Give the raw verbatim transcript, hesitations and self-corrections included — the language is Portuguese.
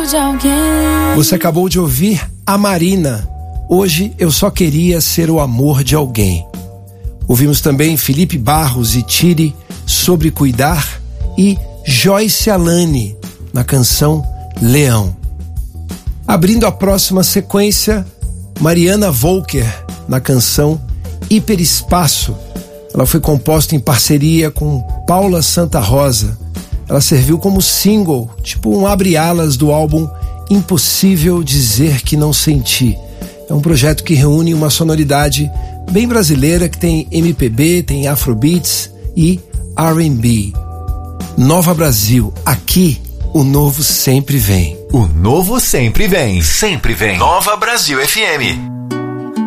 de alguém. Você acabou de ouvir a Marina. Hoje eu só queria ser o amor de alguém. Ouvimos também Felipe Barros e Tire, Sobre Cuidar, e Joyce Alane na canção Leão. Abrindo a próxima sequência, Mariana Volker na canção Hiperespaço. Ela foi composta em parceria com Paula Santa Rosa. Ela serviu como single, tipo um abre-alas do álbum Impossível Dizer Que Não Senti. É um projeto que reúne uma sonoridade bem brasileira, que tem M P B, tem Afrobeats e R and B. Nova Brasil, aqui o novo sempre vem. O novo sempre vem, sempre vem. Nova Brasil F M.